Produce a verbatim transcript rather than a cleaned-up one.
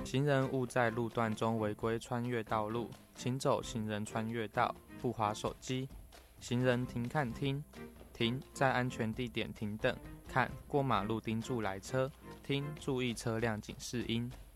行人勿在路段中违规穿越道路，请走行人穿越道，不滑手机。行人停看听，停在安全地点停等，看过马路盯住来车，听注意车辆警示音。